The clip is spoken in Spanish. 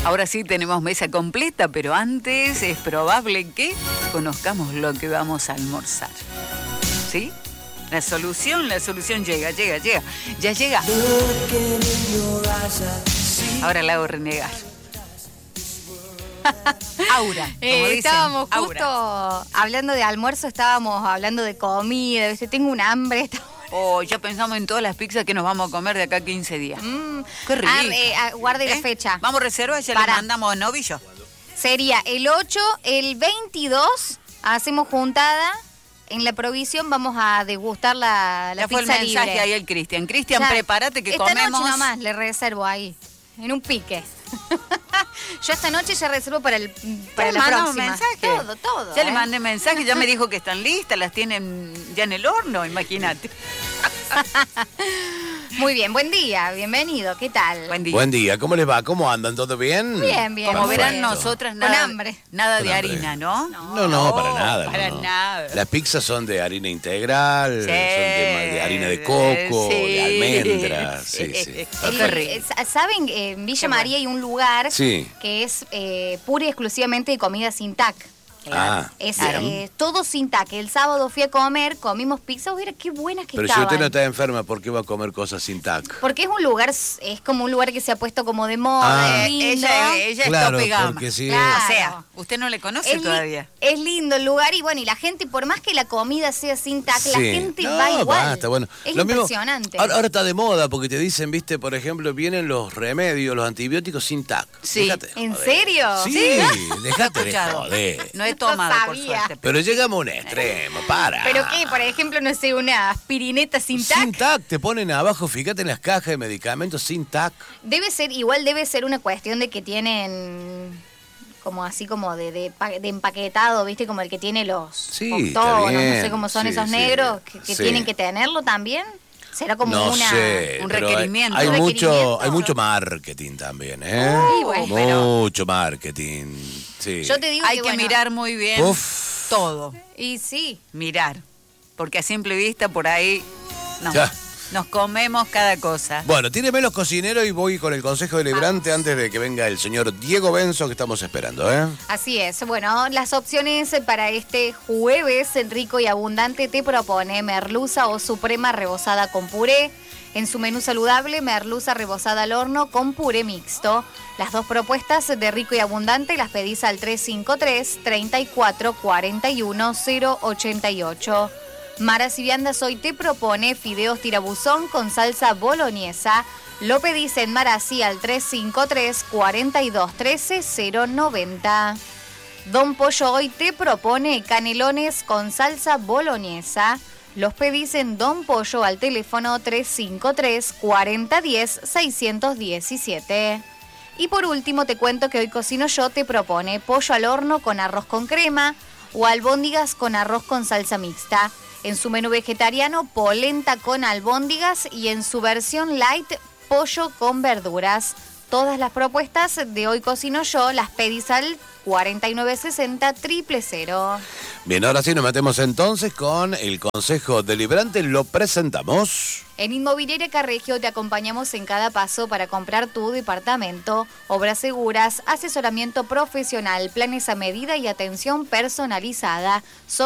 Ahora sí tenemos mesa completa, pero antes es probable que conozcamos lo que vamos a almorzar. ¿Sí? La solución llega. Ya llega. Ahora la hago renegar. Aura, como dicen, estábamos justo Aura. hablando de almuerzo, estábamos hablando de comida, ¿viste? Tengo un hambre. Ya pensamos en todas las pizzas que nos vamos a comer de acá a 15 días. Qué rico. Guarde la fecha. Vamos a reservar, ya le mandamos novillo. Sería el 8, el 22, hacemos juntada. En la provisión vamos a degustar la ya pizza libre. Ya fue el mensaje ahí el Cristian. Cristian, prepárate que esta comemos. Esta noche nomás le reservo ahí, en un pique. Yo esta noche ya reservo para la próxima. Mensaje. Todo. Ya le mandé mensaje, ya me dijo que están listas, las tienen ya en el horno, imagínate. Muy bien, buen día, bienvenido, ¿qué tal? Buen día, ¿cómo les va? ¿Cómo andan? ¿Todo bien? Bien. Como verán nosotras, nada, con hambre. Nada de harina, ¿no? No, para nada. Para nada. Las pizzas son de harina integral, son de harina de coco, de almendras. Sí. ¿Saben? En Villa María hay un lugar que es pura y exclusivamente de comida sin tac. Es todo sin tac. El sábado fui a comer, comimos pizza, mira qué buenas que estaban. Pero si usted no está enferma, ¿por qué va a comer cosas sin tac? Porque es un lugar, es como un lugar que se ha puesto como de moda, lindo. Ella claro, es tope gama. Porque sí. Claro. O sea, usted no le conoce todavía. Es lindo el lugar y bueno, y la gente, por más que la comida sea sin tac, la gente va igual. Basta, bueno. Es lo impresionante. Mismo, ahora está de moda porque te dicen, viste, por ejemplo, vienen los remedios, los antibióticos sin tac. Sí. ¿En serio? Sí, dejate de joder. No he tomado, por suerte. Pero llegamos a un extremo, para. ¿Pero qué? Por ejemplo, no sé, una aspirineta sin tac. Sin tac, te ponen abajo, fíjate en las cajas de medicamentos sin tac. Debe ser una cuestión de que tienen como así como de empaquetado, ¿viste? Como el que tiene los octógonos, no sé cómo son esos negros, que tienen que tenerlo también. ¿Será como un requerimiento? Hay mucho marketing también, ¿eh? Mucho marketing. Sí. Yo te digo hay que mirar muy bien todo. Y sí. Mirar. Porque a simple vista por ahí nos comemos cada cosa. Bueno, tíreme los cocineros y voy con el consejo deliberante antes de que venga el señor Diego Benzo que estamos esperando, ¿eh? Así es. Bueno, las opciones para este jueves rico y abundante te propone merluza o suprema rebozada con puré. En su menú saludable, merluza rebozada al horno con puré mixto. Las dos propuestas de rico y abundante las pedís al 353-3441-088. Maras y Viandas hoy te propone fideos tirabuzón con salsa boloñesa. Lo pedís en Marasí al 353-4213-090. Don Pollo hoy te propone canelones con salsa boloñesa. Los pedís en Don Pollo al teléfono 353-4010-617. Y por último te cuento que hoy Cocino Yo te propone pollo al horno con arroz con crema o albóndigas con arroz con salsa mixta. En su menú vegetariano, polenta con albóndigas y en su versión light, pollo con verduras. Todas las propuestas de Hoy Cocino Yo las pedís al 4960-000. Bien, ahora sí nos metemos entonces con el consejo deliberante. Lo presentamos. En Inmobiliaria Carregio te acompañamos en cada paso para comprar tu departamento. Obras seguras, asesoramiento profesional, planes a medida y atención personalizada.